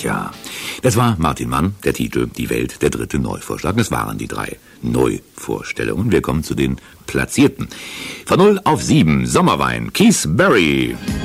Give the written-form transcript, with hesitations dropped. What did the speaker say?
Tja, das war Martin Mann, der Titel Die Welt, der dritte Neuvorschlag. Das waren die 3 Neuvorstellungen. Wir kommen zu den Platzierten. Von 0 auf 7, Sommerwein, Keith Barry.